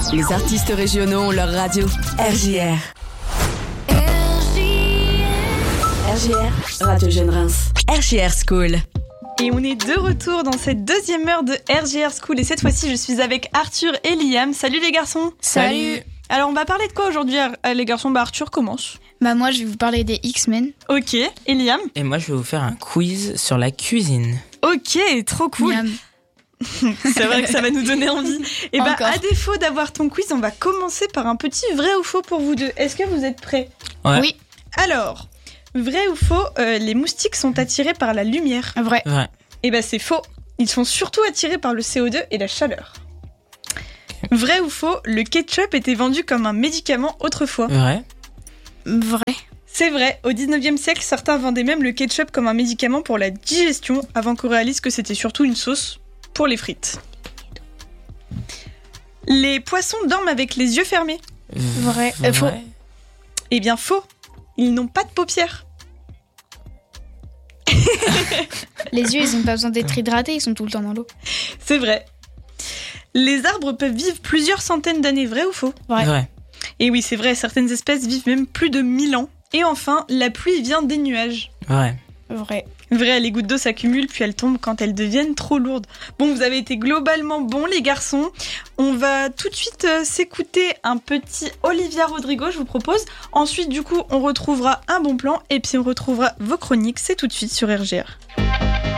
Les artistes régionaux ont leur radio. RJR. RJR, Radio Jeune Reims. RJR School. Et on est de retour dans cette deuxième heure de RJR School. Et cette fois-ci, je suis avec Arthur et Liam. Salut les garçons. Salut. Alors, on va parler de quoi aujourd'hui, les garçons? Arthur, commence. Moi, je vais vous parler des X-Men. Ok. Et Liam? Et moi, je vais vous faire un quiz sur la cuisine. Ok, trop cool. Miam. C'est vrai que ça va nous donner envie. Et Encore. à défaut d'avoir ton quiz, on va commencer par un petit vrai ou faux pour vous deux. Est-ce que vous êtes prêts? Ouais. Oui, Alors, vrai ou faux, les moustiques sont attirés par la lumière? vrai. Ouais. C'est faux. Ils sont surtout attirés par le CO2 et la chaleur. Vrai ou faux, le ketchup était vendu comme un médicament autrefois? Vrai. Vrai. C'est vrai, au 19e siècle, certains vendaient même le ketchup comme un médicament pour la digestion, avant qu'on réalise que c'était surtout une sauce pour les frites. Les poissons dorment avec les yeux fermés? Vrai. Faux. Eh bien faux, ils n'ont pas de paupières. Les yeux, ils n'ont pas besoin d'être hydratés, ils sont tout le temps dans l'eau. C'est vrai. Les arbres peuvent vivre plusieurs centaines d'années, vrai ou faux? Vrai. Et oui, c'est vrai, certaines espèces vivent même plus de 1000 ans. Et enfin, la pluie vient des nuages. Vrai. Vrai. Vrai, les gouttes d'eau s'accumulent puis elles tombent quand elles deviennent trop lourdes. Bon, vous avez été globalement bons les garçons. On va tout de suite s'écouter un petit Olivia Rodrigo, je vous propose. Ensuite, du coup, on retrouvera un bon plan et puis on retrouvera vos chroniques. C'est tout de suite sur RGR.